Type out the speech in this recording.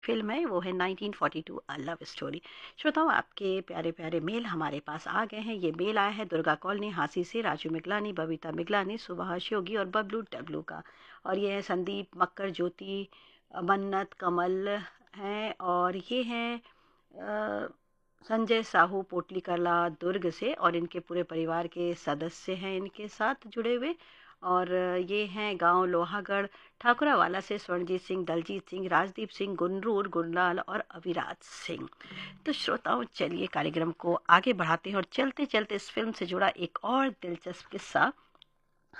Film है वो है 1942 अ लव स्टोरी। श्रोताओं, आपके प्यारे-प्यारे मेल हमारे पास आ गए हैं। ये मेल आया है दुर्गा कॉलोनी हांसी से राजू मिगलानी, बबीता मिगलानी, सुभाष योगी और बबलू डब्लू का। और ये है संदीप, मक्कर, ज्योति, मन्नत, कमल हैं और ये हैं संजय साहू पोटली कला दुर्ग से और इनके पूरे परिवार के सदस्य हैं इनके साथ जुड़े हुए। और ये हैं गांव लोहागढ़ ठाकुरावाला से स्वर्णजीत सिंह, दलजीत सिंह, राजदीप सिंह, गुनरूर, गुरलाल और अविराज सिंह। तो श्रोताओं, चलिए कार्यक्रम को आगे बढ़ाते हैं और चलते चलते इस फिल्म से जुड़ा एक और दिलचस्प किस्सा